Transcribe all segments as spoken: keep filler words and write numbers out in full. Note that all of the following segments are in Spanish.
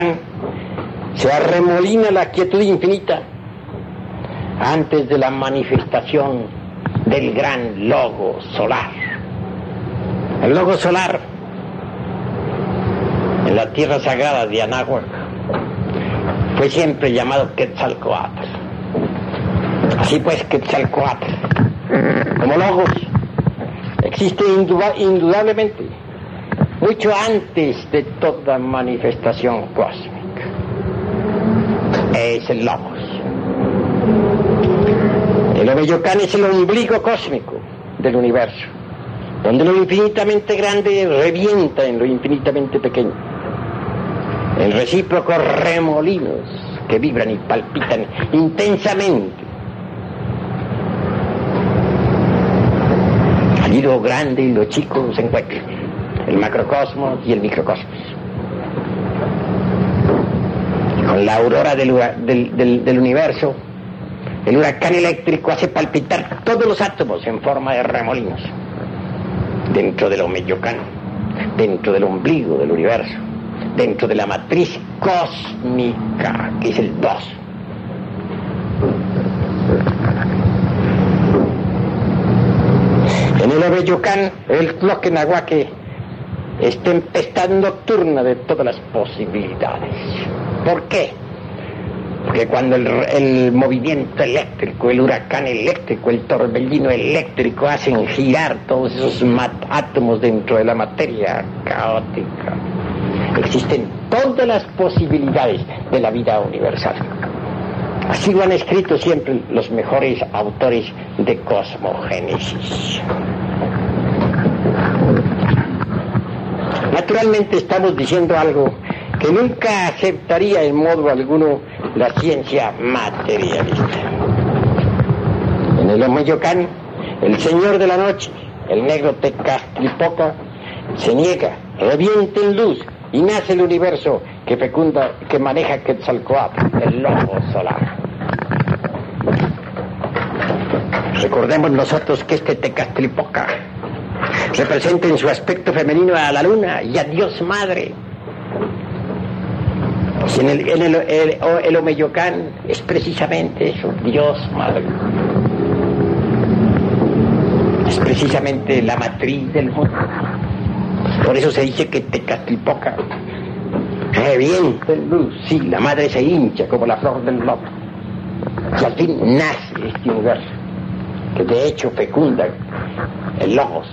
se arremolina la quietud infinita antes de la manifestación del gran logo solar. El logo solar en la tierra sagrada de Anáhuac fue siempre llamado Quetzalcóatl. Así pues, Quetzalcóatl, como logos, existe indudablemente mucho antes de toda manifestación cósmica. Es el logos. El Omeyocan es el ombligo cósmico del universo, donde lo infinitamente grande revienta en lo infinitamente pequeño, en recíprocos remolinos que vibran y palpitan intensamente. Allí lo grande y lo chico se encuentran, el macrocosmos y el microcosmos. Y con la aurora del, del, del, del universo, el huracán eléctrico hace palpitar todos los átomos en forma de remolinos dentro del Omeyocan, dentro del ombligo del universo, dentro de la matriz cósmica, que es el dos. En el Omeyocan, el Tloquenahuaque es tempestad nocturna de todas las posibilidades. ¿Por qué? Porque cuando el, el movimiento eléctrico, el huracán eléctrico, el torbellino eléctrico hacen girar todos esos átomos dentro de la materia caótica, existen todas las posibilidades de la vida universal. Así lo han escrito siempre los mejores autores de cosmogénesis. Naturalmente estamos diciendo algo que nunca aceptaría en modo alguno la ciencia materialista. En el Omeyocan, el señor de la noche, el negro Tecastlipoca, se niega, revienta en luz y nace el universo que fecunda, que maneja Quetzalcóatl, el logo solar. Recordemos nosotros que este Tecastlipoca representa en su aspecto femenino a la luna y a Dios Madre. Y en el, en el, el, el Omeyocan es precisamente eso, Dios Madre. Es precisamente la matriz del mundo. Por eso se dice que Tecastlipoca revienta en luz. Sí, la madre se hincha como la flor del loto. Y al fin nace este universo, que de hecho fecunda el logos.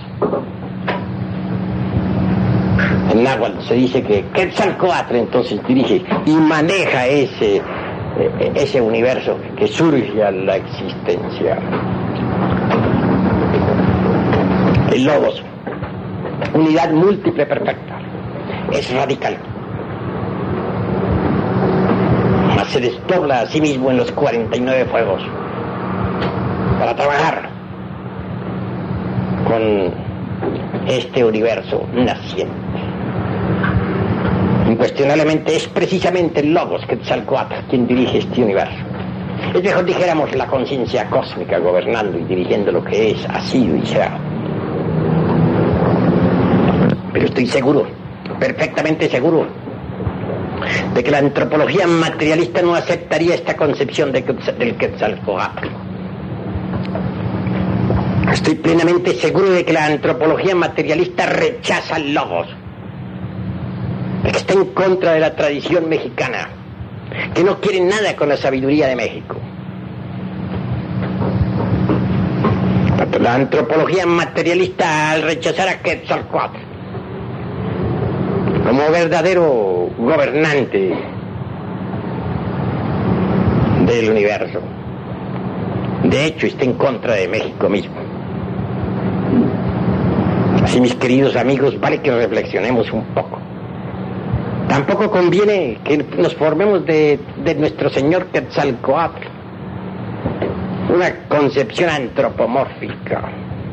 En náhuatl se dice que Quetzalcóatl entonces dirige y maneja ese, ese universo que surge a la existencia. El logos, unidad múltiple perfecta, es radical. Mas se desdobla a sí mismo en los cuarenta y nueve fuegos para trabajar con este universo naciente. Incuestionablemente es precisamente el logos Quetzalcóatl quien dirige este universo. Es mejor dijéramos la conciencia cósmica gobernando y dirigiendo lo que es, ha sido y será. Pero estoy seguro, perfectamente seguro, de que la antropología materialista no aceptaría esta concepción de, del Quetzalcóatl. Estoy plenamente seguro de que la antropología materialista rechaza el logos, que está en contra de la tradición mexicana, que no quiere nada con la sabiduría de México. La antropología materialista, al rechazar a Quetzalcóatl como verdadero gobernante del universo, de hecho está en contra de México mismo. Así, mis queridos amigos, vale que reflexionemos un poco. Tampoco conviene que nos formemos de, de nuestro señor Quetzalcóatl una concepción antropomórfica.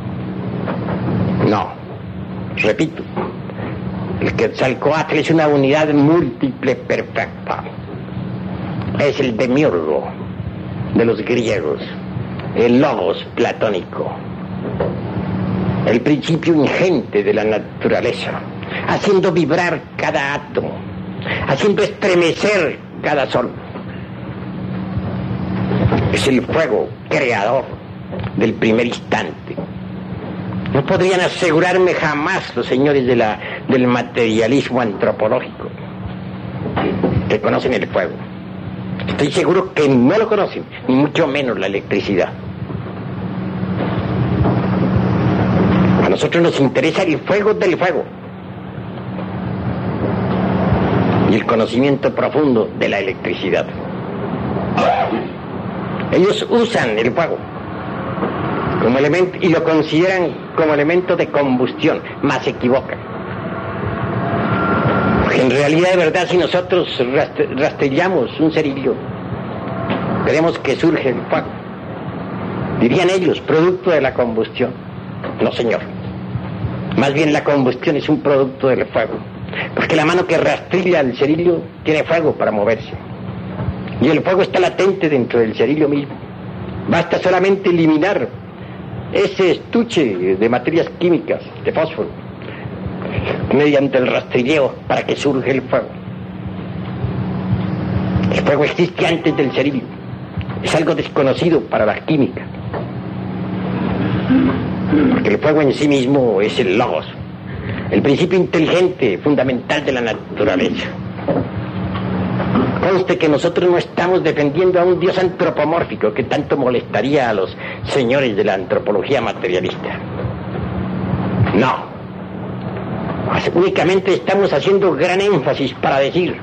No, repito, el Quetzalcóatl es una unidad múltiple perfecta. Es el demiurgo de los griegos, el logos platónico, el principio ingente de la naturaleza, haciendo vibrar cada átomo, haciendo estremecer cada sol. Es el fuego creador del primer instante. No podrían asegurarme jamás los señores de la, del materialismo antropológico que conocen el fuego. Estoy seguro que no lo conocen, ni mucho menos la electricidad. A nosotros nos interesa el fuego del fuego y el conocimiento profundo de la electricidad. Ellos usan el fuego como elemento y lo consideran como elemento de combustión, más se equivocan. Porque en realidad, de verdad, si nosotros rastrillamos un cerillo, veremos que surge el fuego. Dirían ellos, producto de la combustión. No, señor. Más bien la combustión es un producto del fuego. Porque la mano que rastrilla el cerillo tiene fuego para moverse. Y el fuego está latente dentro del cerillo mismo. Basta solamente eliminar ese estuche de materias químicas, de fósforo, mediante el rastrilleo para que surja el fuego. El fuego existe antes del cerillo. Es algo desconocido para la química. Porque el fuego en sí mismo es el logos, el principio inteligente fundamental de la naturaleza. Conste que nosotros no estamos defendiendo a un Dios antropomórfico que tanto molestaría a los señores de la antropología materialista. No. Únicamente estamos haciendo gran énfasis para decir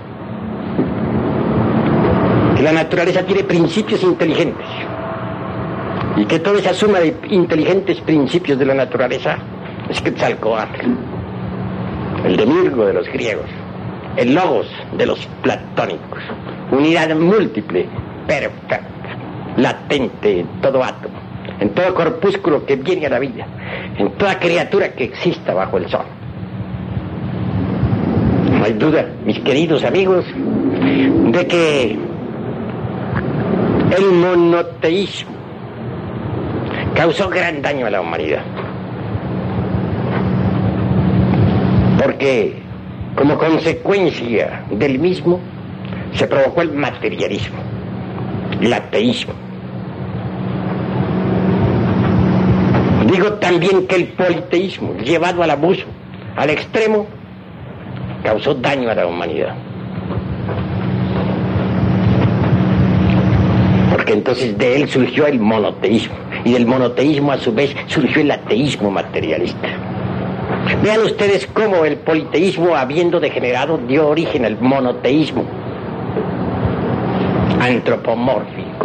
que la naturaleza tiene principios inteligentes y que toda esa suma de inteligentes principios de la naturaleza es Quetzalcóatl, el demiurgo de los griegos, el logos de los platónicos, unidad múltiple, perfecta, latente en todo átomo, en todo corpúsculo que viene a la vida, en toda criatura que exista bajo el sol. No hay duda, mis queridos amigos, de que el monoteísmo causó gran daño a la humanidad, porque como consecuencia del mismo se provocó el materialismo, el ateísmo. Digo también que el politeísmo, llevado al abuso, al extremo, causó daño a la humanidad. Porque entonces de él surgió el monoteísmo, y del monoteísmo a su vez surgió el ateísmo materialista. Vean ustedes cómo el politeísmo, habiendo degenerado, dio origen al monoteísmo antropomórfico.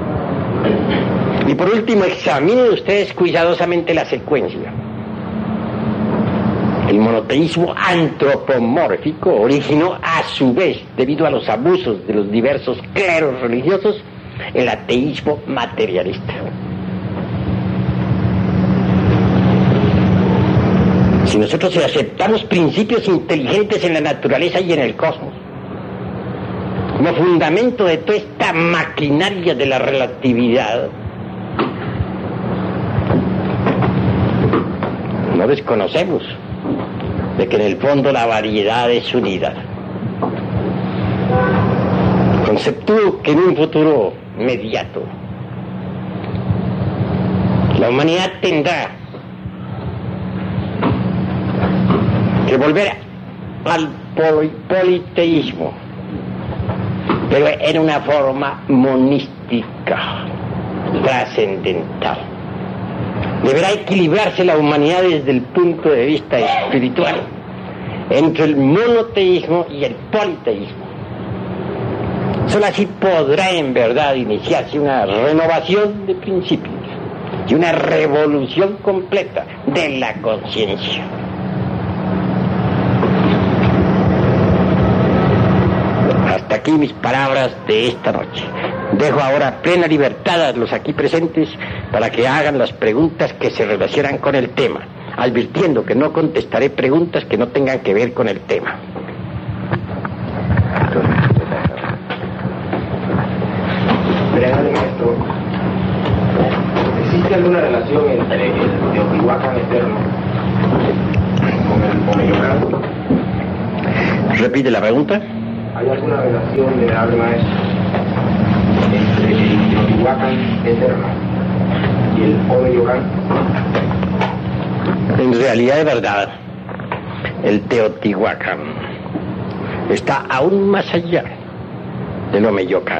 Y por último, examinen ustedes cuidadosamente la secuencia. El monoteísmo antropomórfico originó a su vez, debido a los abusos de los diversos cleros religiosos, el ateísmo materialista. Si nosotros aceptamos principios inteligentes en la naturaleza y en el cosmos, como fundamento de toda esta maquinaria de la relatividad, no desconocemos de que en el fondo la variedad es unidad. Conceptúo que en un futuro inmediato la humanidad tendrá que volver al poli politeísmo, pero en una forma monística, trascendental. Deberá equilibrarse la humanidad desde el punto de vista espiritual entre el monoteísmo y el politeísmo. Solo así podrá en verdad iniciarse una renovación de principios y una revolución completa de la conciencia. Hasta aquí mis palabras de esta noche. Dejo ahora plena libertad a los aquí presentes para que hagan las preguntas que se relacionan con el tema, advirtiendo que no contestaré preguntas que no tengan que ver con el tema. ¿Existe alguna relación entre el Teotihuacán eterno con el Omeyocan? ¿Repite la pregunta? ¿Hay alguna relación de ave maestro entre el Teotihuacán eterno y el Omeyocan? En realidad, de verdad, el Teotihuacán está aún más allá del Omeyocan.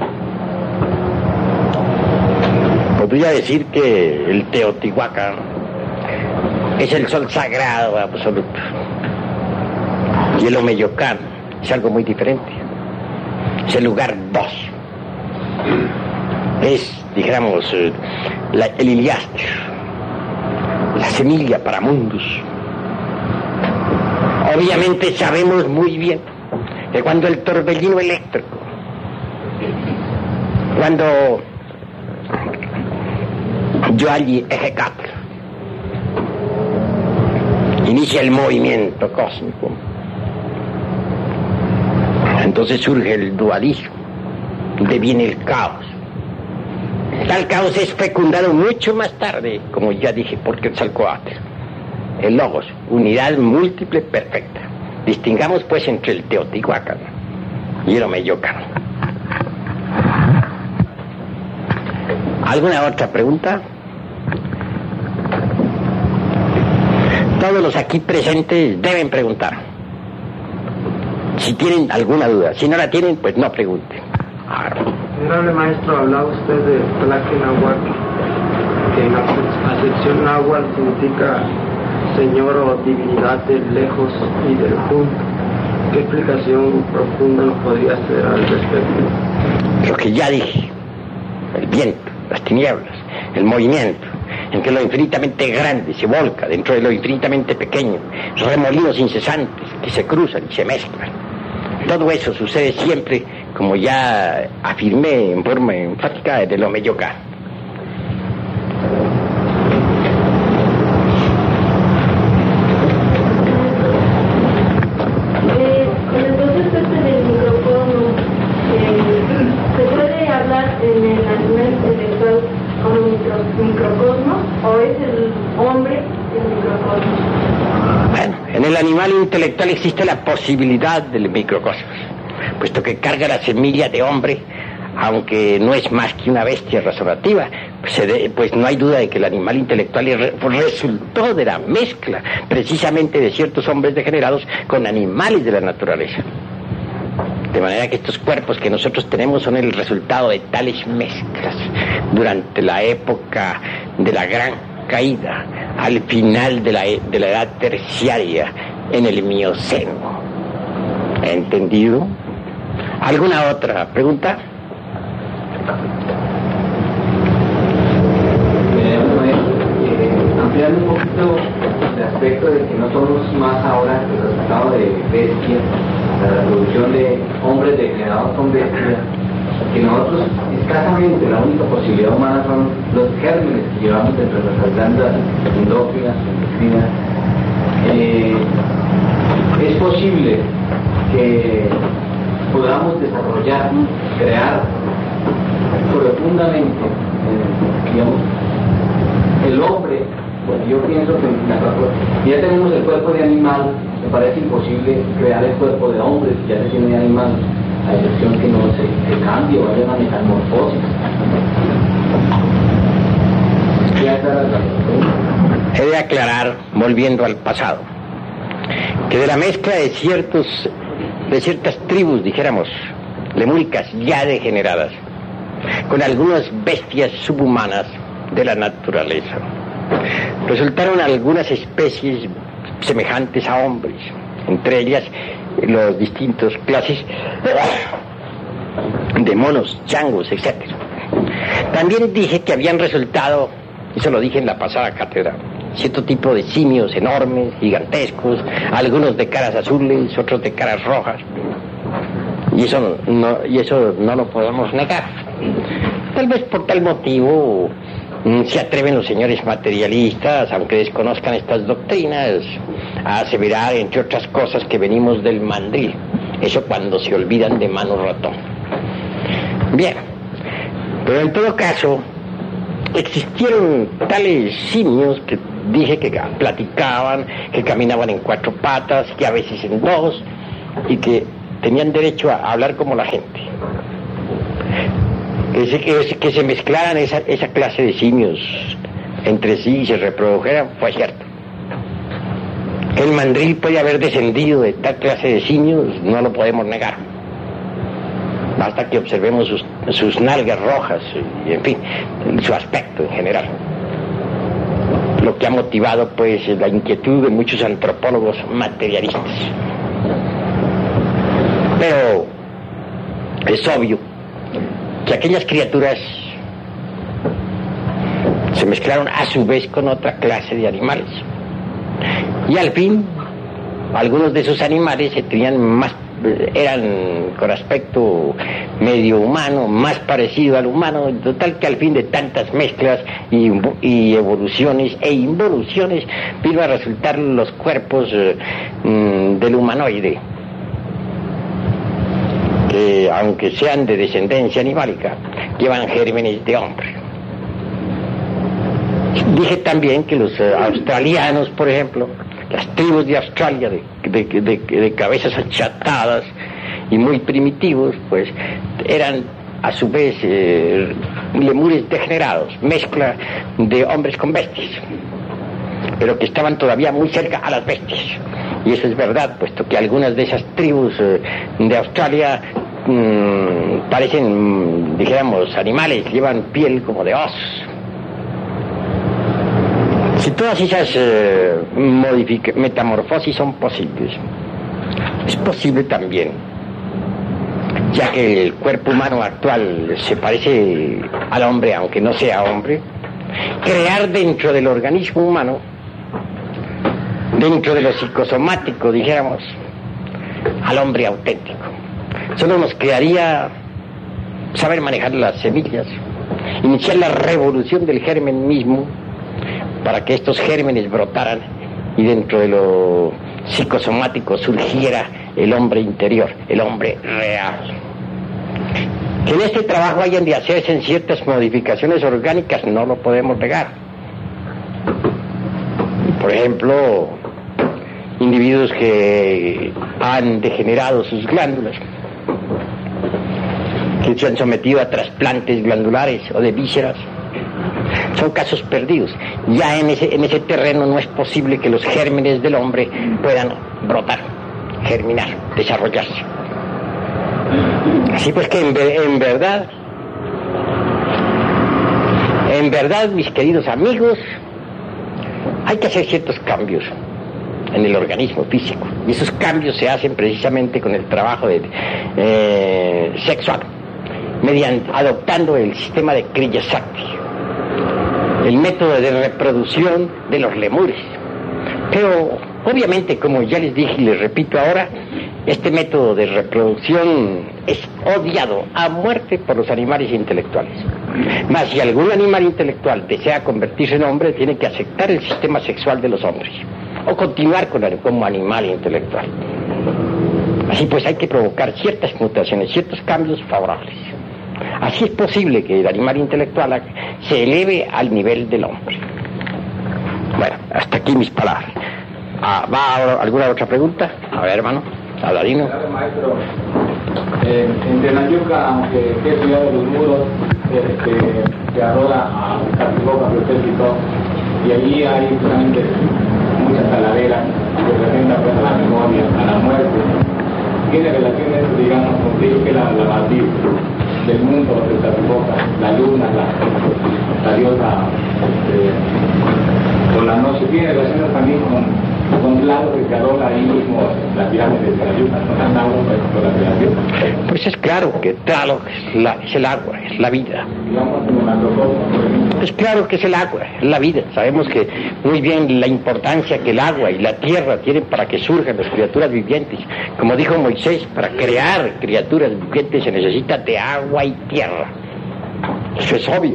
Podría decir que el Teotihuacán es el sol sagrado absoluto. Y el Omeyocan es algo muy diferente. Es el lugar dos. Es, dijéramos, la, el Iliastro, la semilla para mundos. Obviamente sabemos muy bien que cuando el torbellino eléctrico, cuando Yoalli Ejecatl inicia el movimiento cósmico, entonces surge el dualismo, deviene el caos. Tal caos es fecundado mucho más tarde, como ya dije, por Quetzalcóatl, el Logos, unidad múltiple perfecta. Distingamos pues entre el Teotihuacán y el Omeyocan. ¿Alguna otra pregunta? Todos los aquí presentes deben preguntar. Si tienen alguna duda, si no la tienen, pues no pregunten. Honorable maestro, hablaba usted de Tlaquenahuac, que en la acepción náhuatl significa señor o divinidad del lejos y del junto. ¿Qué explicación profunda nos podría hacer al respecto? Lo que ya dije, el viento, las tinieblas, el movimiento, en que lo infinitamente grande se volca dentro de lo infinitamente pequeño, remolinos incesantes que se cruzan y se mezclan. Todo eso sucede siempre, como ya afirmé en forma enfática, del Omeyocan. Eh, con el concepto este del microcosmos, eh, ¿se puede hablar en el animal intelectual como micro, microcosmos o es el hombre el microcosmos? Bueno, en el animal intelectual existe la posibilidad del microcosmos, puesto que carga la semilla de hombre, aunque no es más que una bestia razonativa, pues, se de, pues no hay duda de que el animal intelectual re, resultó de la mezcla precisamente de ciertos hombres degenerados con animales de la naturaleza. De manera que estos cuerpos que nosotros tenemos son el resultado de tales mezclas durante la época de la gran caída, al final de la, de la edad terciaria, en el Mioceno. ¿Entendido? ¿Alguna otra pregunta? Eh, ampliando un poquito el aspecto de que no somos más ahora que el resultado de bestias, la reproducción de hombres degenerados con bestias, que nosotros escasamente la única posibilidad humana son los gérmenes que llevamos dentro de nuestras glándulas endócrinas, endocrinas. Eh, es posible que podamos desarrollar, crear profundamente, eh, digamos, el hombre. Bueno, yo pienso que ya tenemos el cuerpo de animal, me parece imposible crear el cuerpo de hombre si ya se tiene de animal, a excepción que no se que cambie o haya una metamorfosis. He de aclarar, volviendo al pasado, que de la mezcla de ciertos de ciertas tribus, dijéramos, lemúricas ya degeneradas, con algunas bestias subhumanas de la naturaleza, resultaron algunas especies semejantes a hombres, entre ellas los distintos clases de monos, changos, etcétera. También dije que habían resultado, eso lo dije en la pasada cátedra, cierto tipo de simios enormes, gigantescos, algunos de caras azules, otros de caras rojas, y eso no, y eso no lo podemos negar. Tal vez por tal motivo se atreven los señores materialistas, aunque desconozcan estas doctrinas, a aseverar, entre otras cosas, que venimos del mandril. Eso cuando se olvidan de Mano Ratón. Bien, pero en todo caso, existieron tales simios que dije que platicaban, que caminaban en cuatro patas, que a veces en dos, y que tenían derecho a hablar como la gente. Que se, que, que se mezclaran esa, esa clase de simios entre sí y se reprodujeran, fue cierto. Que el mandril puede haber descendido de tal clase de simios, no lo podemos negar. Basta que observemos sus, sus nalgas rojas y, en fin, su aspecto en general. Lo que ha motivado, pues, la inquietud de muchos antropólogos materialistas. Pero es obvio que aquellas criaturas se mezclaron a su vez con otra clase de animales. Y al fin, algunos de esos animales se tenían más, eran con aspecto medio humano, más parecido al humano, en total que al fin de tantas mezclas y, y evoluciones e involuciones vino a resultar los cuerpos eh, del humanoide, que aunque sean de descendencia animálica, llevan gérmenes de hombre. Dije también que los uh, australianos, por ejemplo, las tribus de Australia de, de, de, de cabezas achatadas y muy primitivos, pues eran a su vez eh, lemures degenerados, mezcla de hombres con bestias, pero que estaban todavía muy cerca a las bestias. Y eso es verdad, puesto que algunas de esas tribus eh, de Australia mmm, parecen, dijéramos, animales, llevan piel como de osos. Si todas esas eh, modific- metamorfosis son posibles, es posible también, ya que el cuerpo humano actual se parece al hombre, aunque no sea hombre, crear dentro del organismo humano, dentro de lo psicosomático, dijéramos, al hombre auténtico. Solo nos quedaría saber manejar las semillas, iniciar la revolución del germen mismo, para que estos gérmenes brotaran y dentro de lo psicosomático surgiera el hombre interior, el hombre real. Que en este trabajo hayan de hacerse en ciertas modificaciones orgánicas no lo podemos negar. Por ejemplo, individuos que han degenerado sus glándulas, que se han sometido a trasplantes glandulares o de vísceras, son casos perdidos. Ya en ese, en ese terreno no es posible que los gérmenes del hombre puedan brotar, germinar, desarrollarse. Así pues que en, en verdad, en verdad, mis queridos amigos, hay que hacer ciertos cambios en el organismo físico. Y esos cambios se hacen precisamente con el trabajo de, eh, sexual, mediante, adoptando el sistema de Kriya Shakti, el método de reproducción de los lemures. Pero obviamente, como ya les dije y les repito ahora, este método de reproducción es odiado a muerte por los animales intelectuales. Mas si algún animal intelectual desea convertirse en hombre, tiene que aceptar el sistema sexual de los hombres o continuar con el, como animal intelectual. Así pues hay que provocar ciertas mutaciones, ciertos cambios favorables. Así es posible que el animal intelectual se eleve al nivel del hombre. Bueno, hasta aquí mis palabras. Ah, ¿va alguna otra pregunta? A ver, hermano, Aladino. Maestro, eh, en Tenayuca, aunque es ciudad de los muros, este, que arrola a Catiboca, Protésico, y allí hay justamente muchas calaveras que representan pues, a la memoria, a la muerte. Tiene relaciones, digamos, con que la, la matriz del mundo de Tatiboca, la luna, la, la diosa este, con la noche, tiene relaciones también con con Tlaloc que adora ahí mismo la pirámide de Tenayuca, con las aguas por la creación. Pues es claro que Tlaloc es, la, es el agua, es la vida. Digamos, en el antropólogo, es claro que es el agua, es la vida. Sabemos que muy bien la importancia que el agua y la tierra tienen para que surjan las criaturas vivientes. Como dijo Moisés, para crear criaturas vivientes se necesita de agua y tierra. Eso es obvio.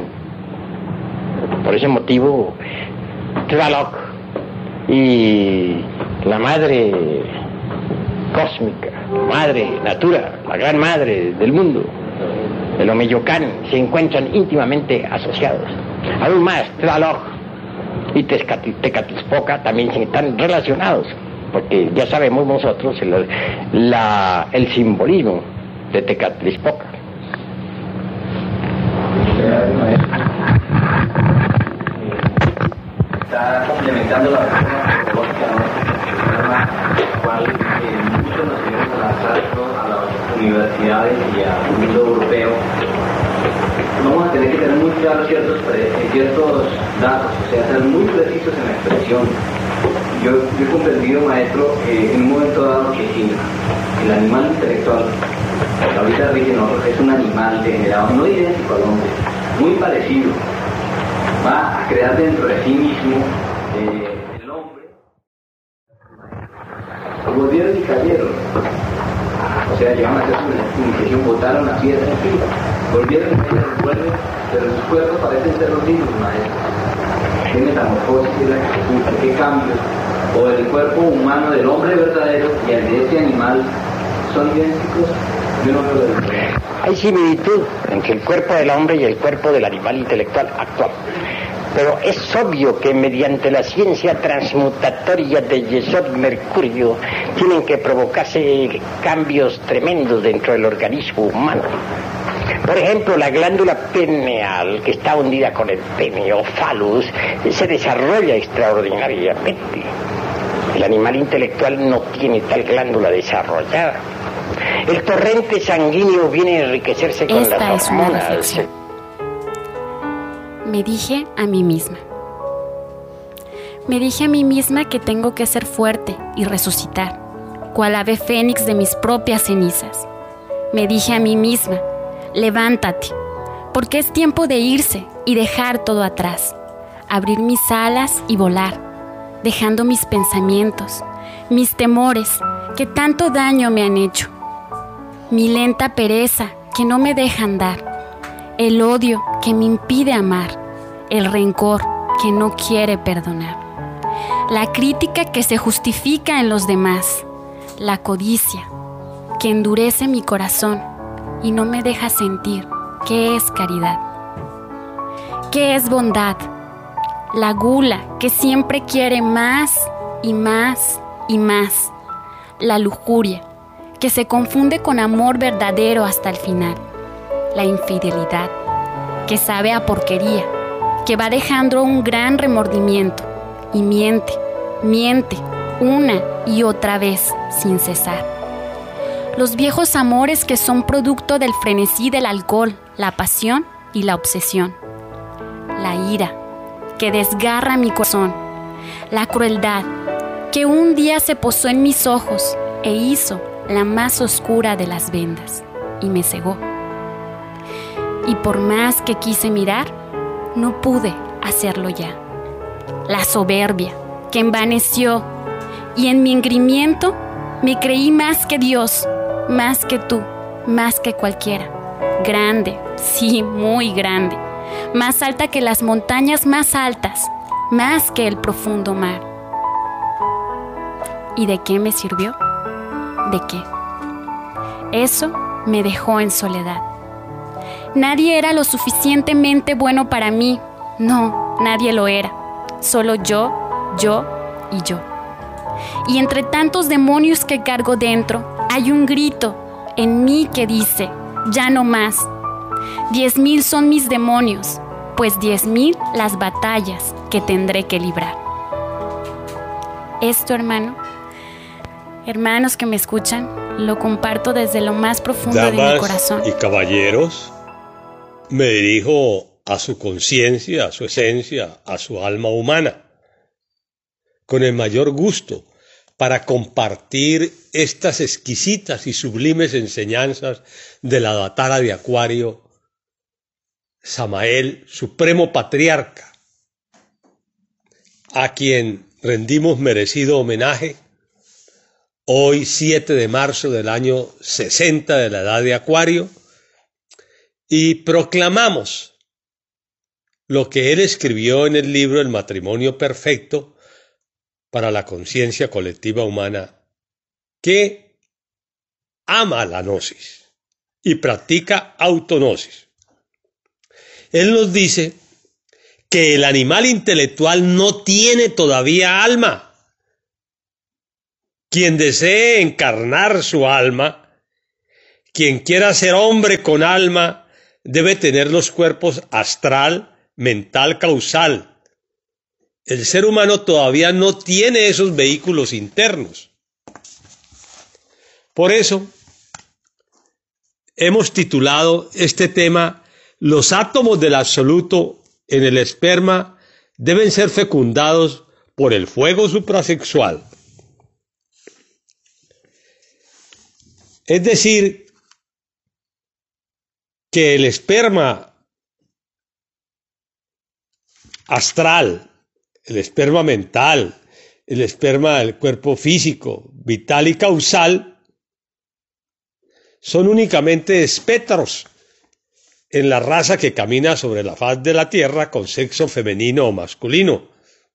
Por ese motivo, Tlaloc y la madre cósmica, la madre natura, la gran madre del mundo, el Omeyocan, se encuentran íntimamente asociados. Aún más, Tlaloc y Tezcatlipoca también están relacionados. porque ya sabemos nosotros el, la, el simbolismo de Tecatlipoca. Está complementando la versión antropológica, ¿no? La cual eh, muchos nos queremos lanzar, ¿no?, a las universidades y al mundo europeo. Vamos a tener que tener muy claros ciertos, ciertos datos, o sea, ser muy precisos en la expresión. Yo, yo he comprendido, maestro, eh, en un momento dado que sí, el animal intelectual, que ahorita rige nosotros, es un animal degenerado, no idéntico al hombre, muy parecido. Va a crear dentro de sí mismo eh, el hombre. Volvieron y cayeron. O sea, llegaron a hacer su iniciación, botaron la piedra, en fin. Volvieron y cayeron, vuelven, pero sus cuerpos parecen ser los mismos, maestro. ¿Qué metamorfosis es la que se sufre? ¿Qué cambios? O el cuerpo humano del hombre verdadero y el de ese animal son idénticos. Yo no veo de diferencia. Hay similitud entre el cuerpo del hombre y el cuerpo del animal intelectual actual. Pero es obvio que mediante la ciencia transmutatoria de Yesod Mercurio tienen que provocarse cambios tremendos dentro del organismo humano. Por ejemplo, la glándula pineal, que está hundida con el pene o falus, se desarrolla extraordinariamente. El animal intelectual no tiene tal glándula desarrollada. El torrente sanguíneo viene a enriquecerse con Esta las es una hormonas. reflexión. Me dije a mí misma. Me dije a mí misma que tengo que ser fuerte y resucitar, cual ave fénix de mis propias cenizas. Me dije a mí misma, levántate, porque es tiempo de irse y dejar todo atrás, abrir mis alas y volar, dejando mis pensamientos, mis temores que tanto daño me han hecho, mi lenta pereza que no me deja andar, el odio que me impide amar, el rencor que no quiere perdonar, la crítica que se justifica en los demás, la codicia que endurece mi corazón y no me deja sentir qué es caridad, qué es bondad, la gula que siempre quiere más y más y más, la lujuria que se confunde con amor verdadero hasta el final, la infidelidad que sabe a porquería, que va dejando un gran remordimiento y miente, miente una y otra vez sin cesar. Los viejos amores que son producto del frenesí del alcohol, la pasión y la obsesión. La ira que desgarra mi corazón, la crueldad que un día se posó en mis ojos e hizo la más oscura de las vendas y me cegó. Y por más que quise mirar, no pude hacerlo ya. La soberbia que envaneció y en mi engreimiento me creí más que Dios, más que tú, más que cualquiera. Grande, sí, muy grande, más alta que las montañas más altas, más que el profundo mar. ¿Y de qué me sirvió? ¿De qué? Eso me dejó en soledad. Nadie era lo suficientemente bueno para mí. No, nadie lo era. Solo yo, yo y yo. Y entre tantos demonios que cargo dentro, hay un grito en mí que dice, ya no más. Diez mil son mis demonios, pues diez mil las batallas que tendré que librar. Esto, hermano, hermanos que me escuchan, lo comparto desde lo más profundo de mi corazón. Damas y caballeros, me dirijo a su conciencia, a su esencia, a su alma humana, con el mayor gusto para compartir estas exquisitas y sublimes enseñanzas de la Datara de Acuario, Samael, Supremo Patriarca, a quien rendimos merecido homenaje hoy siete de marzo del año sesenta de la edad de Acuario, y proclamamos lo que él escribió en el libro El matrimonio perfecto para la conciencia colectiva humana, que ama la gnosis y practica autognosis. Él nos dice que el animal intelectual no tiene todavía alma, Quien desee encarnar su alma, quien quiera ser hombre con alma, debe tener los cuerpos astral, mental, causal. El ser humano todavía no tiene esos vehículos internos. Por eso, hemos titulado este tema: los átomos del absoluto en el esperma deben ser fecundados por el fuego suprasexual. Es decir, que el esperma astral, el esperma mental, el esperma del cuerpo físico, vital y causal, son únicamente espectros en la raza que camina sobre la faz de la tierra con sexo femenino o masculino.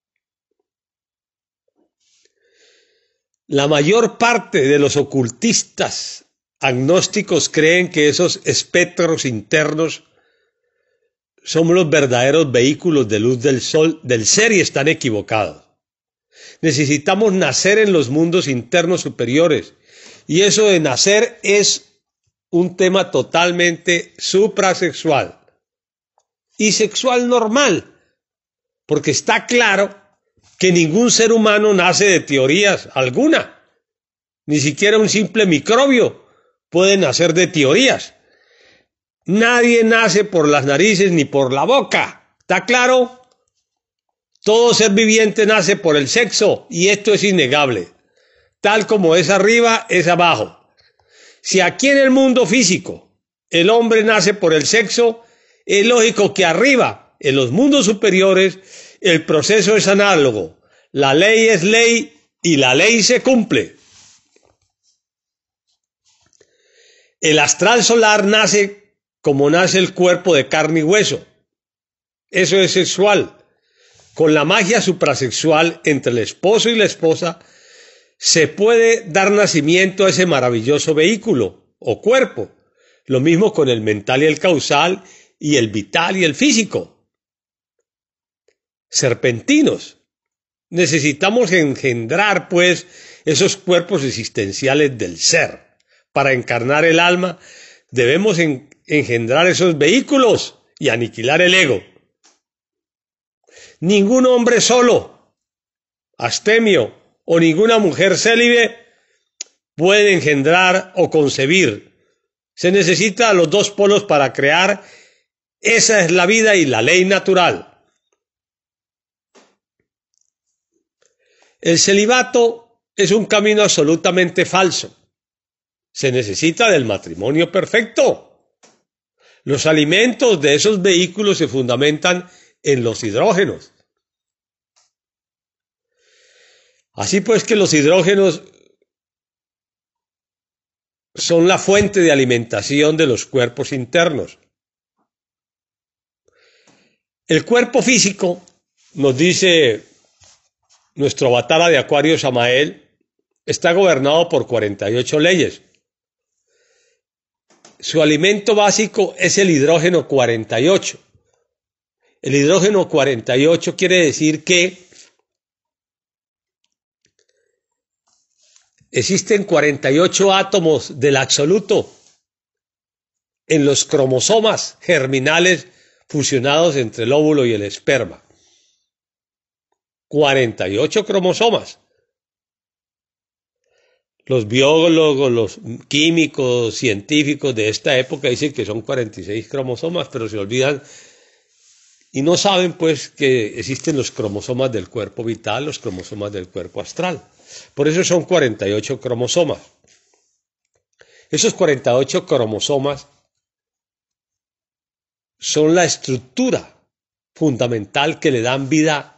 La mayor parte de los ocultistas agnósticos creen que esos espectros internos son los verdaderos vehículos de luz del sol del ser, y están equivocados. Necesitamos nacer en los mundos internos superiores, y eso de nacer es un tema totalmente suprasexual y sexual normal, porque está claro que ningún ser humano nace de teorías alguna, ni siquiera un simple microbio puede nacer de teorías. Nadie nace por las narices ni por la boca, ¿está claro? Todo ser viviente nace por el sexo, y esto es innegable. Tal como es arriba, es abajo. Si aquí en el mundo físico el hombre nace por el sexo, es lógico que arriba, en los mundos superiores, el proceso es análogo. La ley es ley y la ley se cumple. El astral solar nace como nace el cuerpo de carne y hueso. Eso es sexual. Con la magia suprasexual entre el esposo y la esposa se puede dar nacimiento a ese maravilloso vehículo o cuerpo. Lo mismo con el mental y el causal, y el vital y el físico. Serpentinos. Necesitamos engendrar, pues, esos cuerpos existenciales del ser. Para encarnar el alma, debemos en- engendrar esos vehículos y aniquilar el ego. Ningún hombre solo, astemio, o ninguna mujer célibe puede engendrar o concebir. Se necesita los dos polos para crear. Esa es la vida y la ley natural. El celibato es un camino absolutamente falso. Se necesita del matrimonio perfecto. Los alimentos de esos vehículos se fundamentan en los hidrógenos. Así pues que los hidrógenos son la fuente de alimentación de los cuerpos internos. El cuerpo físico, nos dice nuestro Avatara de Acuario Samael, está gobernado por cuarenta y ocho leyes. Su alimento básico es el hidrógeno cuarenta y ocho. El hidrógeno cuarenta y ocho quiere decir que existen cuarenta y ocho átomos del absoluto en los cromosomas germinales fusionados entre el óvulo y el esperma. cuarenta y ocho cromosomas. Los biólogos, los químicos, científicos de esta época dicen que son cuarenta y seis cromosomas, pero se olvidan y no saben, pues, que existen los cromosomas del cuerpo vital, los cromosomas del cuerpo astral. Por eso son cuarenta y ocho cromosomas. Esos cuarenta y ocho cromosomas son la estructura fundamental que le dan vida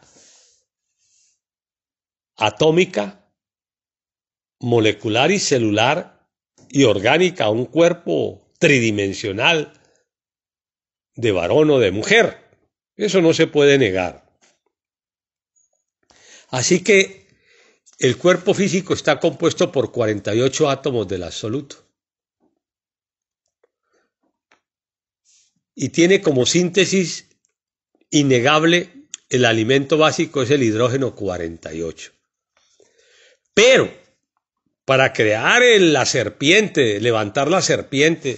atómica, molecular y celular y orgánica a un cuerpo tridimensional de varón o de mujer. Eso no se puede negar. Así que el cuerpo físico está compuesto por cuarenta y ocho átomos del absoluto. Y tiene como síntesis innegable el alimento básico es el hidrógeno cuarenta y ocho. Pero para crear el, la serpiente, levantar la serpiente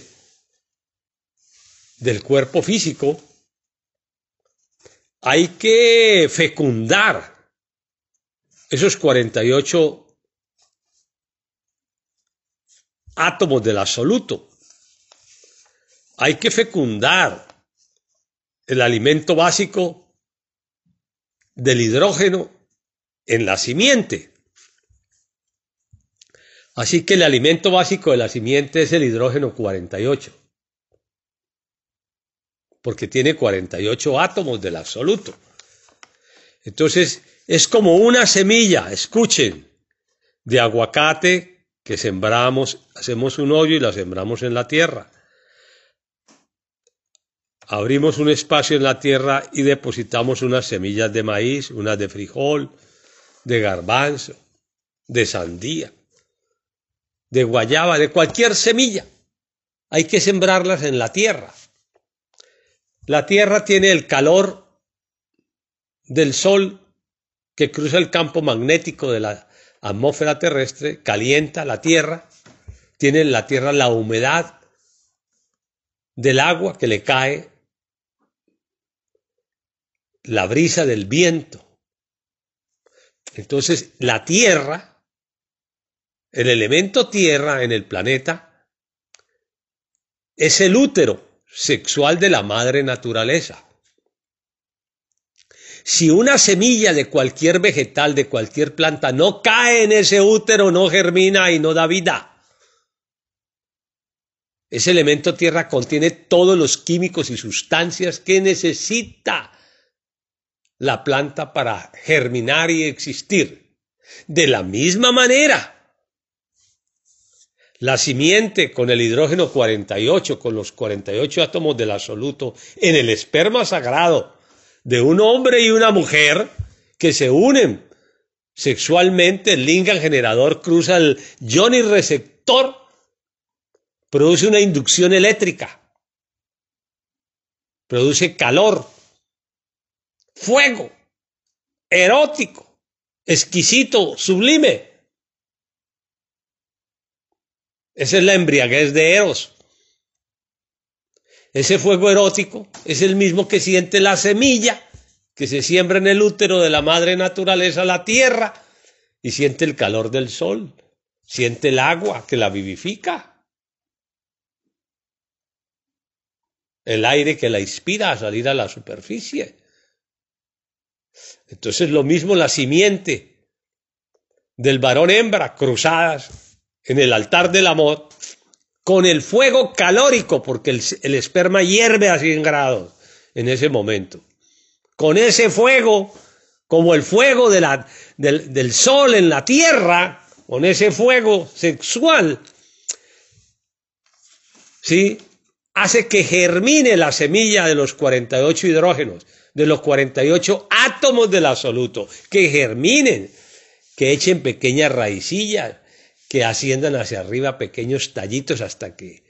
del cuerpo físico, hay que fecundar esos cuarenta y ocho átomos del absoluto. Hay que fecundar el alimento básico del hidrógeno en la simiente. Así que el alimento básico de la simiente es el hidrógeno cuarenta y ocho, porque tiene cuarenta y ocho átomos del absoluto. Entonces, es como una semilla, escuchen, de aguacate que sembramos, hacemos un hoyo y la sembramos en la tierra. Abrimos un espacio en la tierra y depositamos unas semillas de maíz, unas de frijol, de garbanzo, de sandía, de guayaba, de cualquier semilla. Hay que sembrarlas en la tierra. La tierra tiene el calor del sol que cruza el campo magnético de la atmósfera terrestre, calienta la tierra, tiene en la tierra la humedad del agua que le cae, la brisa del viento. Entonces, la tierra, el elemento tierra en el planeta, es el útero sexual de la madre naturaleza. Si una semilla de cualquier vegetal, de cualquier planta, no cae en ese útero, no germina y no da vida. Ese elemento tierra contiene todos los químicos y sustancias que necesita la planta para germinar y existir. De la misma manera, la simiente con el hidrógeno cuarenta y ocho, con los cuarenta y ocho átomos del absoluto, en el esperma sagrado de un hombre y una mujer que se unen sexualmente, el lingam generador cruza el yoni receptor, produce una inducción eléctrica, produce calor, fuego, erótico, exquisito, sublime. Esa es la embriaguez de Eros. Ese fuego erótico es el mismo que siente la semilla que se siembra en el útero de la madre naturaleza, la tierra, y siente el calor del sol, siente el agua que la vivifica, el aire que la inspira a salir a la superficie. Entonces lo mismo la simiente del varón hembra cruzadas en el altar del amor con el fuego calórico, porque el, el esperma hierve a cien grados en ese momento. Con ese fuego, como el fuego de la, del, del sol en la tierra, con ese fuego sexual, ¿sí?, hace que germine la semilla de los cuarenta y ocho hidrógenos, de los cuarenta y ocho átomos del absoluto, que germinen, que echen pequeñas raicillas, que asciendan hacia arriba pequeños tallitos hasta que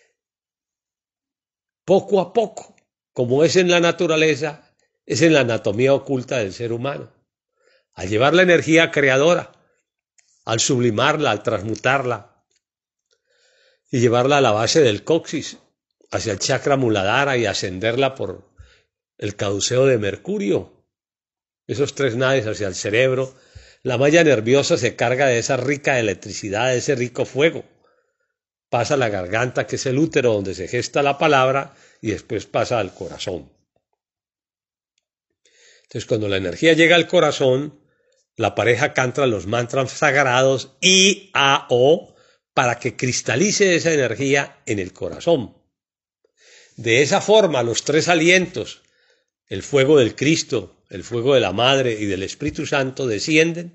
poco a poco, como es en la naturaleza, es en la anatomía oculta del ser humano. Al llevar la energía creadora, al sublimarla, al transmutarla y llevarla a la base del coxis, hacia el chakra muladhara y ascenderla por el caduceo de Mercurio, esos tres naves hacia el cerebro, la malla nerviosa se carga de esa rica electricidad, de ese rico fuego. Pasa a la garganta, que es el útero donde se gesta la palabra, y después pasa al corazón. Entonces, cuando la energía llega al corazón, la pareja canta los mantras sagrados I, A, O, para que cristalice esa energía en el corazón. De esa forma, los tres alientos, el fuego del Cristo, el fuego de la Madre y del Espíritu Santo, descienden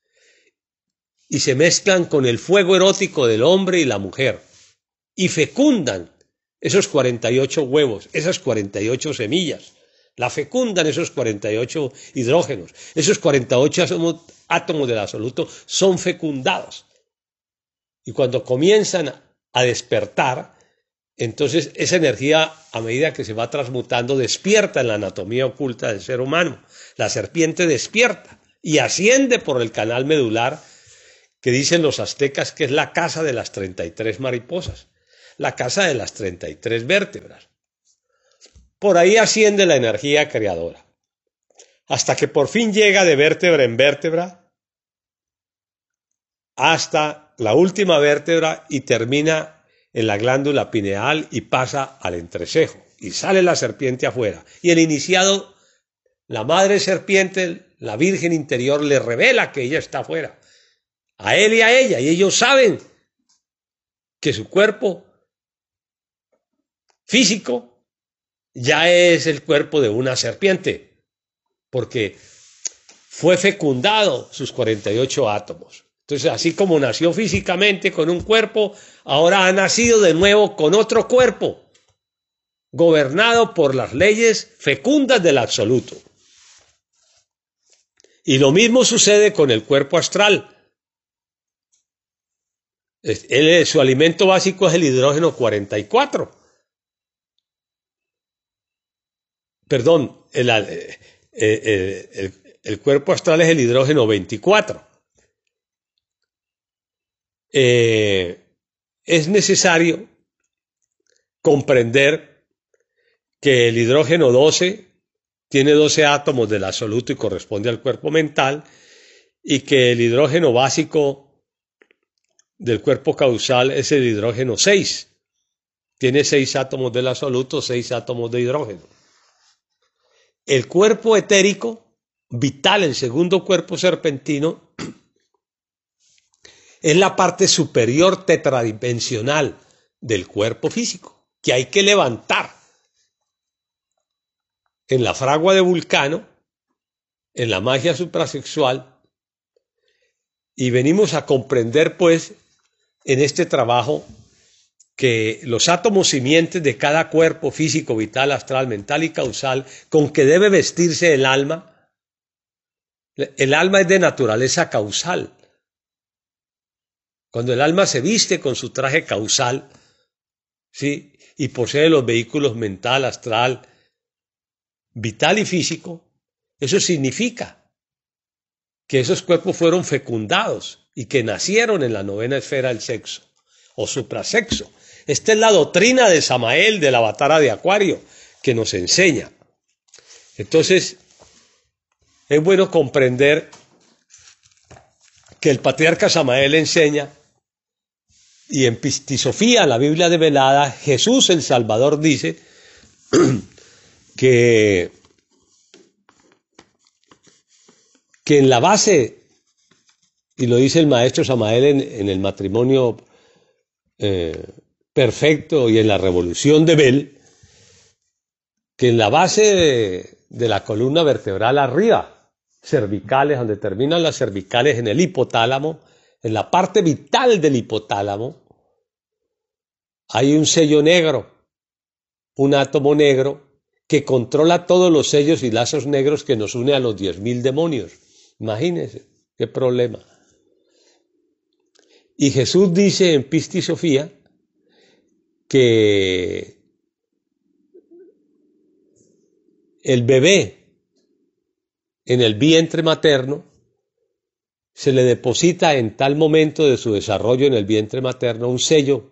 y se mezclan con el fuego erótico del hombre y la mujer y fecundan esos cuarenta y ocho huevos, esas cuarenta y ocho semillas, la fecundan esos cuarenta y ocho hidrógenos, esos cuarenta y ocho átomos del absoluto son fecundados. Y cuando comienzan a despertar, entonces esa energía, a medida que se va transmutando, despierta en la anatomía oculta del ser humano. La serpiente despierta y asciende por el canal medular que dicen los aztecas que es la casa de las treinta y tres mariposas, la casa de las treinta y tres vértebras. Por ahí asciende la energía creadora, hasta que por fin llega de vértebra en vértebra hasta la última vértebra y termina en la glándula pineal y pasa al entrecejo y sale la serpiente afuera. Y el iniciado, la madre serpiente, la virgen interior, le revela que ella está afuera, a él y a ella, y ellos saben que su cuerpo físico ya es el cuerpo de una serpiente, porque fue fecundado sus cuarenta y ocho átomos. Entonces, así como nació físicamente con un cuerpo, ahora ha nacido de nuevo con otro cuerpo, gobernado por las leyes fecundas del absoluto. Y lo mismo sucede con el cuerpo astral. Él, su alimento básico es el hidrógeno cuarenta y cuatro. Perdón, el, el, el, el cuerpo astral es el hidrógeno veinticuatro. Eh, es necesario comprender que el hidrógeno doce tiene doce átomos del absoluto y corresponde al cuerpo mental, y que el hidrógeno básico del cuerpo causal es el hidrógeno seis. Tiene seis átomos del absoluto, seis átomos de hidrógeno. El cuerpo etérico, vital, el segundo cuerpo serpentino, es la parte superior tetradimensional del cuerpo físico, que hay que levantar. En la fragua de Vulcano, en la magia suprasexual, y venimos a comprender, pues, en este trabajo, que los átomos simientes de cada cuerpo físico, vital, astral, mental y causal, con que debe vestirse el alma, el alma es de naturaleza causal. Cuando el alma se viste con su traje causal, ¿sí?, y posee los vehículos mental, astral, vital y físico, eso significa que esos cuerpos fueron fecundados y que nacieron en la novena esfera del sexo o suprasexo. Esta es la doctrina de Samael, del Avatara de Acuario, que nos enseña. Entonces, es bueno comprender que el patriarca Samael enseña, y en Pistisofía, la Biblia develada, Jesús el Salvador dice que, que en la base, y lo dice el maestro Samael en, en el matrimonio eh, perfecto y en la revolución de Bel, que en la base de, de la columna vertebral arriba, cervicales, donde terminan las cervicales en el hipotálamo, en la parte vital del hipotálamo, hay un sello negro, un átomo negro que controla todos los sellos y lazos negros que nos une a los diez mil demonios. Imagínense, qué problema. Y Jesús dice en Pistisofía que el bebé en el vientre materno se le deposita en tal momento de su desarrollo en el vientre materno un sello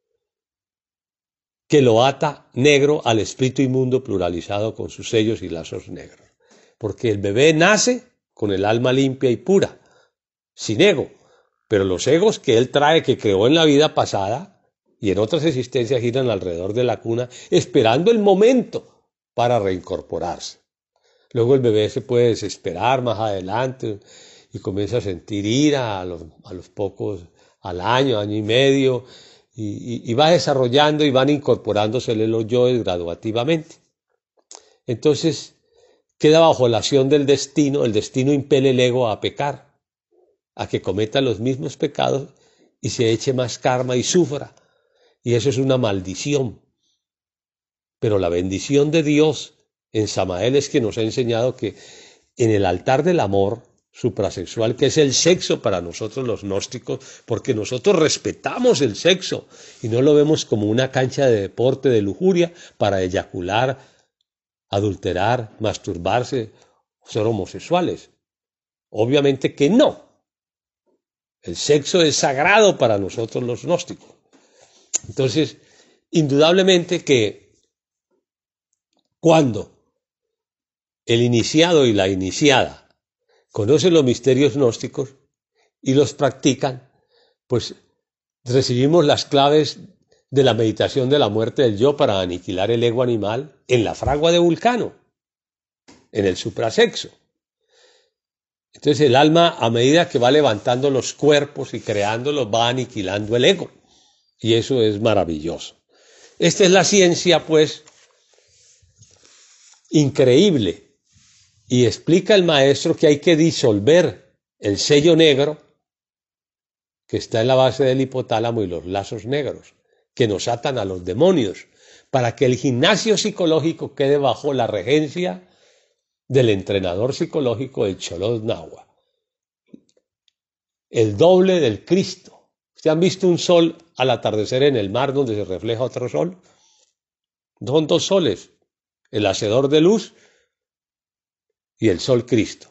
que lo ata negro al espíritu inmundo pluralizado con sus sellos y lazos negros. Porque el bebé nace con el alma limpia y pura, sin ego, pero los egos que él trae, que creó en la vida pasada y en otras existencias, giran alrededor de la cuna esperando el momento para reincorporarse. Luego el bebé se puede desesperar más adelante y comienza a sentir ira a los, a los pocos, al año, año y medio, y, y, y va desarrollando y van incorporándosele los yoes graduativamente. Entonces queda bajo la acción del destino. El destino impele el ego a pecar, a que cometa los mismos pecados y se eche más karma y sufra. Y eso es una maldición. Pero la bendición de Dios en Samael es que nos ha enseñado que en el altar del amor suprasexual, que es el sexo para nosotros los gnósticos, porque nosotros respetamos el sexo y no lo vemos como una cancha de deporte, de lujuria, para eyacular, adulterar, masturbarse, ser homosexuales. Obviamente que no. El sexo es sagrado para nosotros los gnósticos. Entonces, indudablemente que cuando el iniciado y la iniciada conocen los misterios gnósticos y los practican, pues recibimos las claves de la meditación de la muerte del yo para aniquilar el ego animal en la fragua de Vulcano, en el suprasexo. Entonces el alma, a medida que va levantando los cuerpos y creándolos, va aniquilando el ego. Y eso es maravilloso. Esta es la ciencia, pues, increíble. Y explica el maestro que hay que disolver el sello negro que está en la base del hipotálamo y los lazos negros que nos atan a los demonios, para que el gimnasio psicológico quede bajo la regencia del entrenador psicológico del Xolotl Nahua, el doble del Cristo. ¿Ustedes han visto un sol al atardecer en el mar donde se refleja otro sol? Son dos soles, el hacedor de luz y el sol Cristo.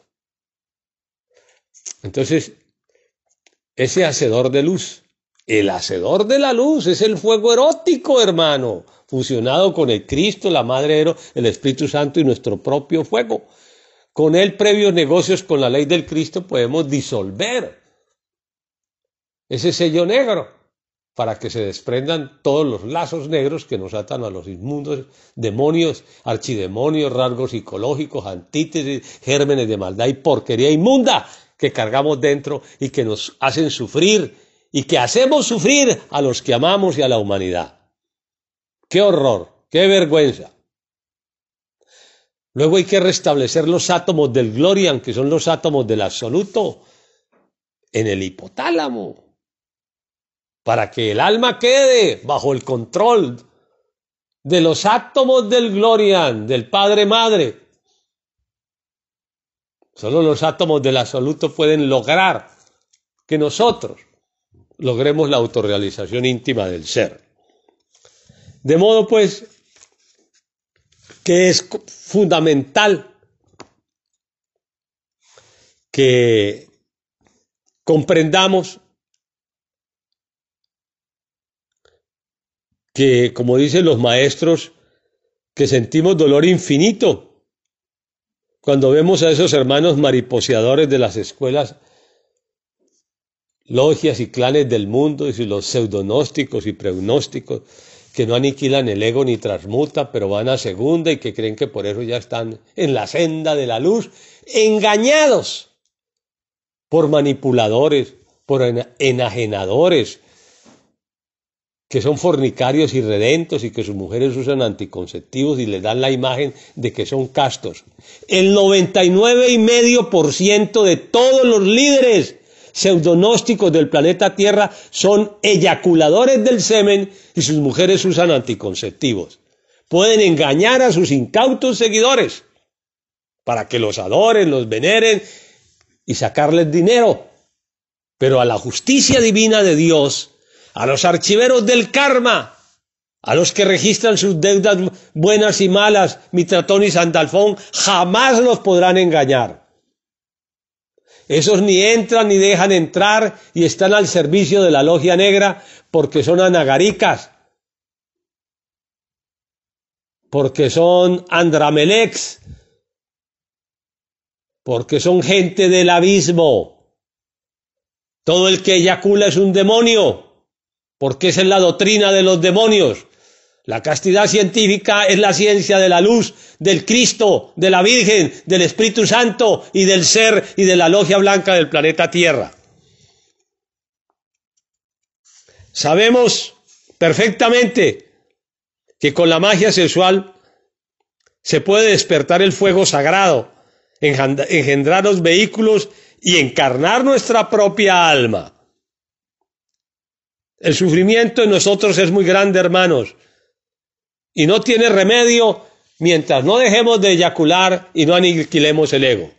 Entonces, ese hacedor de luz, el hacedor de la luz, es el fuego erótico, hermano, fusionado con el Cristo, la Madre, el Espíritu Santo y nuestro propio fuego. Con él, previos negocios con la ley del Cristo, podemos disolver ese sello negro para que se desprendan todos los lazos negros que nos atan a los inmundos demonios, archidemonios, rasgos psicológicos, antítesis, gérmenes de maldad y porquería inmunda que cargamos dentro y que nos hacen sufrir y que hacemos sufrir a los que amamos y a la humanidad. ¡Qué horror! ¡Qué vergüenza! Luego hay que restablecer los átomos del glorian, que son los átomos del absoluto, en el hipotálamo, para que el alma quede bajo el control de los átomos del glorian, del Padre Madre. Solo los átomos del absoluto pueden lograr que nosotros logremos la autorrealización íntima del ser. De modo, pues, que es fundamental que comprendamos que, como dicen los maestros, que sentimos dolor infinito cuando vemos a esos hermanos mariposeadores de las escuelas, logias y clanes del mundo, y los pseudonósticos y pregnósticos, que no aniquilan el ego ni transmutan, pero van a segunda y que creen que por eso ya están en la senda de la luz, engañados por manipuladores, por enajenadores, que son fornicarios y redentos y que sus mujeres usan anticonceptivos y les dan la imagen de que son castos. El noventa y nueve coma cinco por ciento de todos los líderes pseudonósticos del planeta Tierra son eyaculadores del semen y sus mujeres usan anticonceptivos. Pueden engañar a sus incautos seguidores para que los adoren, los veneren y sacarles dinero. Pero a la justicia divina de Dios, a los archiveros del karma, a los que registran sus deudas buenas y malas, Mitratón y Sandalfón, jamás los podrán engañar. Esos ni entran ni dejan entrar y están al servicio de la logia negra porque son anagaricas, porque son andramelex, porque son gente del abismo. Todo el que eyacula es un demonio, porque esa es la doctrina de los demonios. La castidad científica es la ciencia de la luz, del Cristo, de la Virgen, del Espíritu Santo y del ser y de la logia blanca del planeta Tierra. Sabemos perfectamente que con la magia sexual se puede despertar el fuego sagrado, engendrar los vehículos y encarnar nuestra propia alma. El sufrimiento en nosotros es muy grande, hermanos, y no tiene remedio mientras no dejemos de eyacular y no aniquilemos el ego.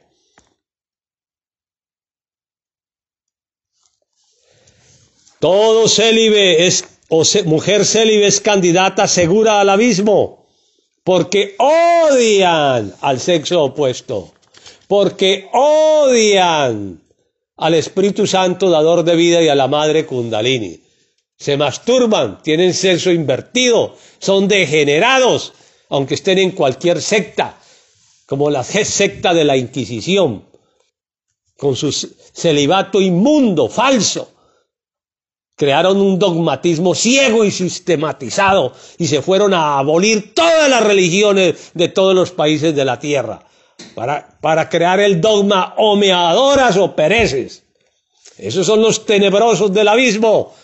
Todo célibe es, o se, mujer célibe es candidata segura al abismo, porque odian al sexo opuesto, porque odian al Espíritu Santo, dador de vida, y a la madre Kundalini. Se masturban, tienen sexo invertido, son degenerados, aunque estén en cualquier secta, como la secta de la Inquisición, con su celibato inmundo, falso. Crearon un dogmatismo ciego y sistematizado y se fueron a abolir todas las religiones de todos los países de la tierra para, para crear el dogma o me adoras o pereces. Esos son los tenebrosos del abismo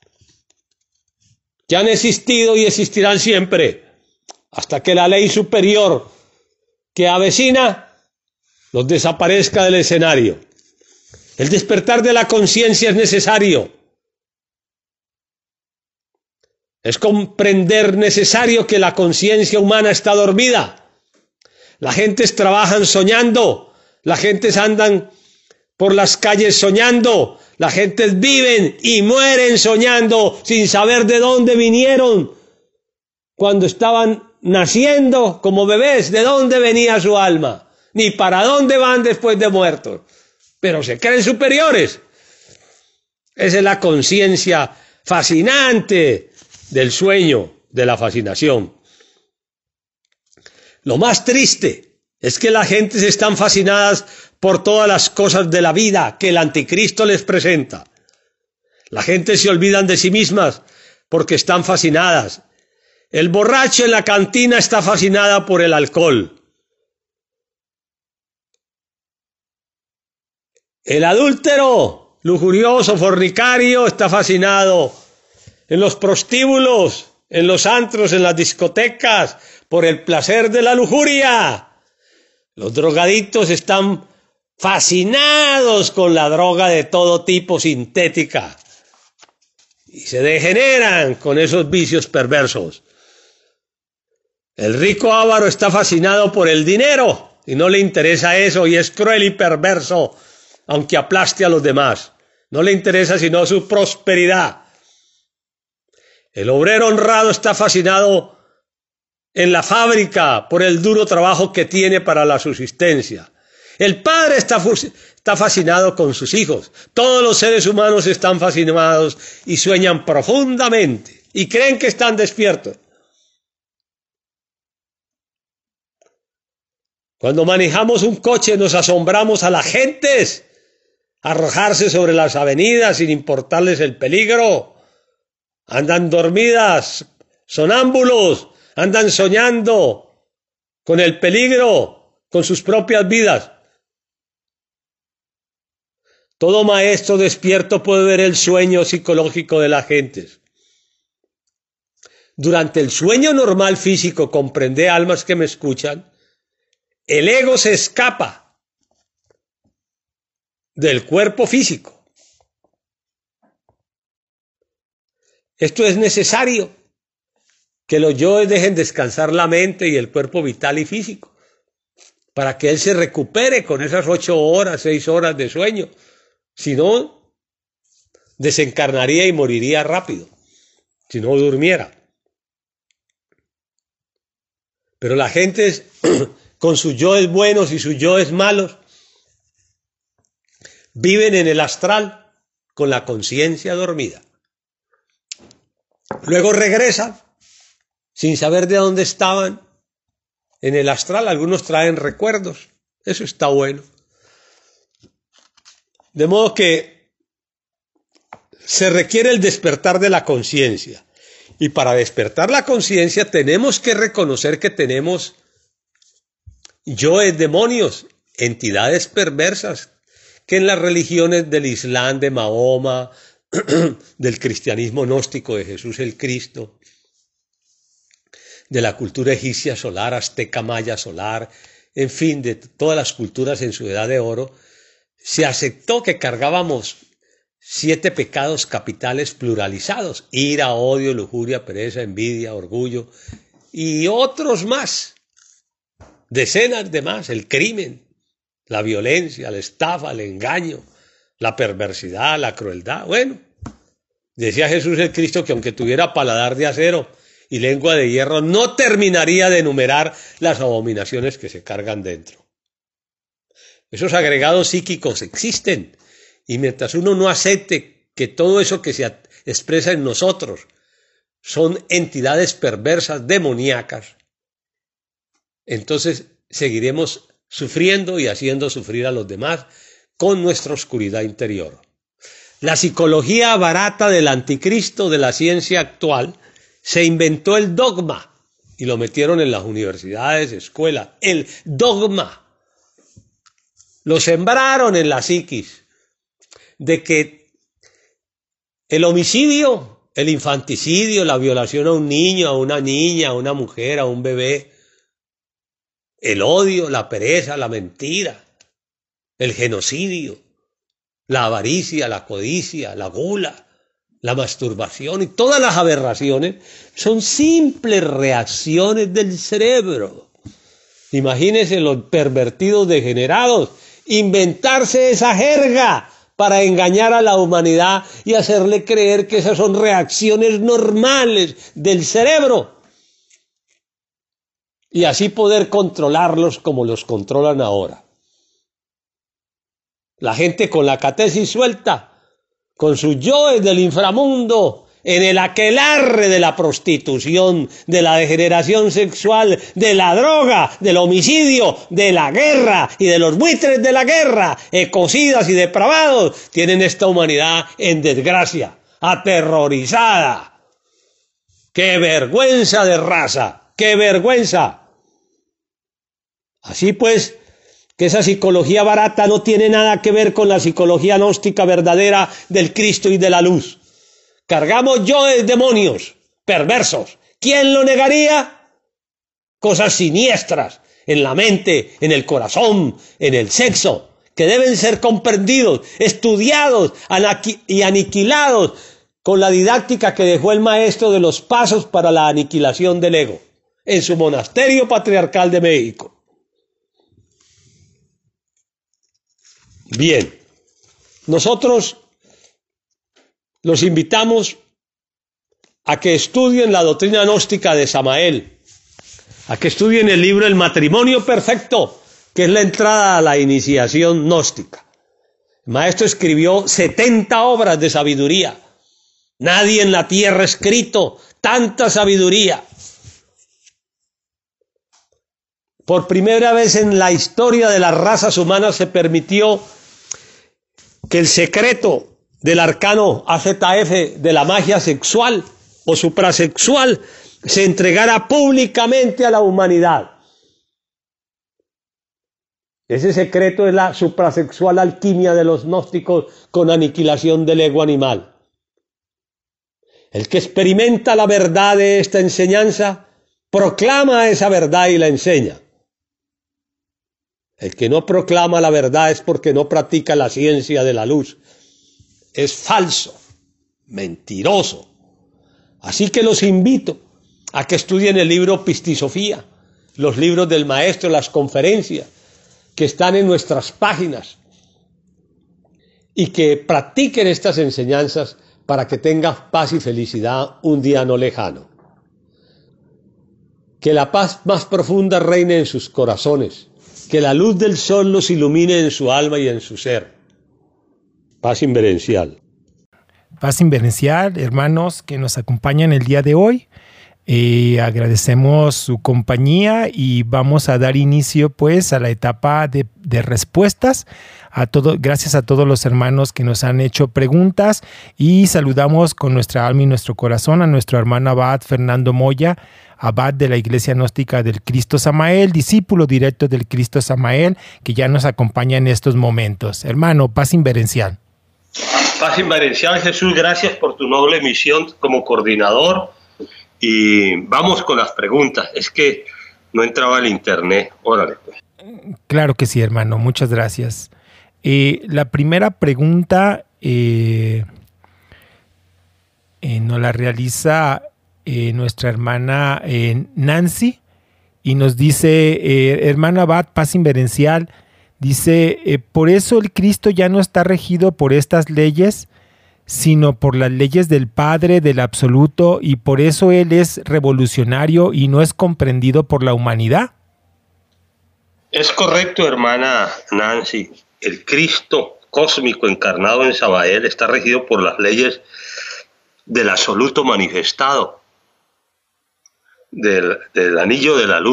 que han existido y existirán siempre hasta que la ley superior que avecina los desaparezca del escenario. El despertar de la conciencia es necesario. Es comprender necesario que la conciencia humana está dormida. La gente trabajan soñando, la gente andan por las calles soñando, la gente viven y mueren soñando sin saber de dónde vinieron. Cuando estaban naciendo como bebés, ¿de dónde venía su alma? Ni para dónde van después de muertos. Pero se creen superiores. Esa es la conciencia fascinante del sueño, de la fascinación. Lo más triste es que la gente se están fascinadas por todas las cosas de la vida que el anticristo les presenta. La gente se olvidan de sí mismas porque están fascinadas. El borracho en la cantina está fascinada por el alcohol. El adúltero, lujurioso, fornicario, está fascinado en los prostíbulos, en los antros, en las discotecas, por el placer de la lujuria. Los drogadictos están fascinados con la droga de todo tipo sintética y se degeneran con esos vicios perversos. El rico avaro está fascinado por el dinero y no le interesa eso y es cruel y perverso, aunque aplaste a los demás. No le interesa sino su prosperidad. El obrero honrado está fascinado en la fábrica por el duro trabajo que tiene para la subsistencia. El padre está, está fascinado con sus hijos. Todos los seres humanos están fascinados y sueñan profundamente y creen que están despiertos. Cuando manejamos un coche nos asombramos a las gentes arrojarse sobre las avenidas sin importarles el peligro. Andan dormidas, sonámbulos, andan soñando con el peligro, con sus propias vidas. Todo maestro despierto puede ver el sueño psicológico de las gentes. Durante el sueño normal físico, comprende almas que me escuchan, el ego se escapa del cuerpo físico. Esto es necesario, que los yoes dejen descansar la mente y el cuerpo vital y físico, para que él se recupere con esas ocho horas, seis horas de sueño. Si no, desencarnaría y moriría rápido, si no durmiera. Pero la gente con sus yoes buenos y sus yoes malos viven en el astral con la conciencia dormida. Luego regresan sin saber de dónde estaban en el astral. Algunos traen recuerdos. Eso está bueno. De modo que se requiere el despertar de la conciencia. Y para despertar la conciencia tenemos que reconocer que tenemos yoes demonios, entidades perversas, que en las religiones del Islam, de Mahoma, del cristianismo gnóstico de Jesús el Cristo, de la cultura egipcia solar, azteca, maya solar, en fin, de todas las culturas en su edad de oro, se aceptó que cargábamos siete pecados capitales pluralizados: ira, odio, lujuria, pereza, envidia, orgullo y otros más, decenas de más: el crimen, la violencia, la estafa, el engaño, la perversidad, la crueldad. Bueno, decía Jesús el Cristo que aunque tuviera paladar de acero y lengua de hierro, no terminaría de enumerar las abominaciones que se cargan dentro. Esos agregados psíquicos existen Y mientras uno no acepte que todo eso que se expresa en nosotros son entidades perversas, demoníacas, entonces seguiremos sufriendo y haciendo sufrir a los demás con nuestra oscuridad interior. La psicología barata del anticristo de la ciencia actual se inventó el dogma y lo metieron en las universidades, escuelas. El dogma lo sembraron en la psiquis de que el homicidio, el infanticidio, la violación a un niño, a una niña, a una mujer, a un bebé, el odio, la pereza, la mentira, el genocidio, la avaricia, la codicia, la gula, la masturbación y todas las aberraciones son simples reacciones del cerebro. Imagínense los pervertidos degenerados inventarse esa jerga para engañar a la humanidad y hacerle creer que esas son reacciones normales del cerebro. Y así poder controlarlos como los controlan ahora. La gente con la catesis suelta, con sus yoes del inframundo, en el aquelarre de la prostitución, de la degeneración sexual, de la droga, del homicidio, de la guerra y de los buitres de la guerra, ecocidas y depravados, tienen esta humanidad en desgracia, aterrorizada. ¡Qué vergüenza de raza! ¡Qué vergüenza! Así pues, que esa psicología barata no tiene nada que ver con la psicología gnóstica verdadera del Cristo y de la luz. Cargamos yoes demonios, perversos. ¿Quién lo negaría? Cosas siniestras en la mente, en el corazón, en el sexo, que deben ser comprendidos, estudiados y aniquilados con la didáctica que dejó el maestro de los pasos para la aniquilación del ego en su monasterio patriarcal de México. Bien, nosotros los invitamos a que estudien la doctrina gnóstica de Samael, a que estudien el libro El matrimonio perfecto, que es la entrada a la iniciación gnóstica. El maestro escribió setenta obras de sabiduría. Nadie en la tierra ha escrito tanta sabiduría. Por primera vez en la historia de las razas humanas se permitió que el secreto del arcano A Z F de la magia sexual o suprasexual se entregara públicamente a la humanidad. Ese secreto es la suprasexual alquimia de los gnósticos con aniquilación del ego animal. El que experimenta la verdad de esta enseñanza proclama esa verdad y la enseña. El que no proclama la verdad es porque no practica la ciencia de la luz. Es falso, mentiroso. Así que los invito a que estudien el libro Pistisofía, los libros del maestro, las conferencias que están en nuestras páginas y que practiquen estas enseñanzas para que tengan paz y felicidad un día no lejano. Que la paz más profunda reine en sus corazones. Que la luz del sol los ilumine en su alma y en su ser. Paz inverencial. Paz inverencial, hermanos que nos acompañan el día de hoy. Eh, agradecemos su compañía y vamos a dar inicio pues a la etapa de, de respuestas. A todo, gracias a todos los hermanos que nos han hecho preguntas y saludamos con nuestra alma y nuestro corazón a nuestro hermano abad Fernando Moya, abad de la Iglesia Gnóstica del Cristo Samael, discípulo directo del Cristo Samael, que ya nos acompaña en estos momentos. Hermano, paz inverencial. Paz inverencial, Jesús, gracias por tu noble misión como coordinador. Y vamos con las preguntas. Es que no entraba el internet. Órale, pues. Claro que sí, hermano. Muchas gracias. Eh, la primera pregunta eh, eh, nos la realiza eh, nuestra hermana eh, Nancy y nos dice, eh, hermano abad, paz inverencial, dice, eh, por eso el Cristo ya no está regido por estas leyes, sino por las leyes del Padre, del Absoluto, y por eso Él es revolucionario y no es comprendido por la humanidad. Es correcto, hermana Nancy. El Cristo cósmico encarnado en Sabael está regido por las leyes del absoluto manifestado, del, del anillo de la luz.